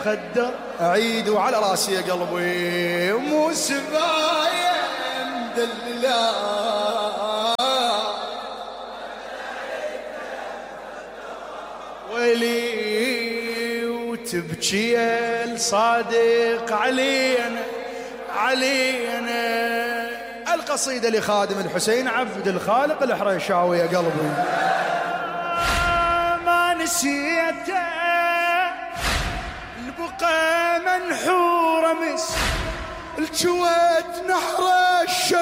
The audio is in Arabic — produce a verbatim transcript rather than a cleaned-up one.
خده أعيد وعلى راسي يا قلبي مو سبايا مدللا ويلي وتبكي الصادق علينا علينا. القصيدة لخادم الحسين عبد الخالق الحريشاوي يا قلبي. ما نسيته البقى منحورة مس الجواد نحر الشمس